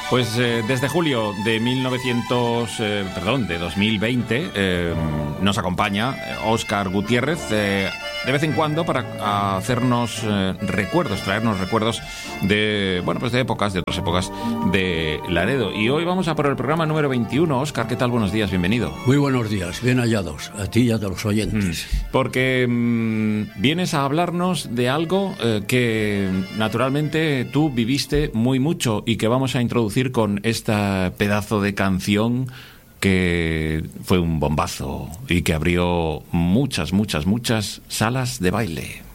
Pues desde julio de 2020 nos acompaña Óscar Gutiérrez de vez en cuando para hacernos recuerdos, traernos recuerdos de, bueno, pues de épocas, de otras épocas de Laredo. Y hoy vamos a por el programa número 21. Óscar, ¿qué tal? Buenos días, bienvenido. Muy buenos días, bien hallados, a ti y a los oyentes. Porque vienes a hablarnos de algo que naturalmente tú viviste muy mucho y que vamos a introducir con este pedazo de canción que fue un bombazo y que abrió muchas salas de baile.